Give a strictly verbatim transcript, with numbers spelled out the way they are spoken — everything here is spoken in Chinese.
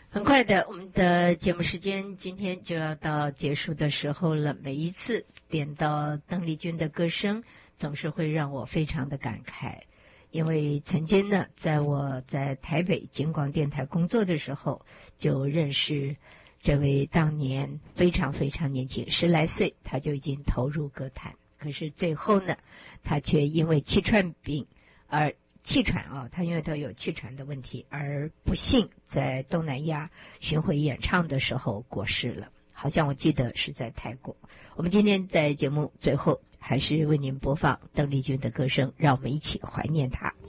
很快的，我们的节目时间今天就要到结束的时候了。每一次点到邓丽君的歌声，总是会让我非常的感慨，因为曾经呢，在我在台北警广电台工作的时候，就认识这位当年非常非常年轻，十来岁他就已经投入歌坛，可是最后呢，他却因为气喘病而气喘啊，他因为他有气喘的问题，而不幸在东南亚巡回演唱的时候过世了。好像我记得是在泰国。我们今天在节目最后还是为您播放邓丽君的歌声，让我们一起怀念她。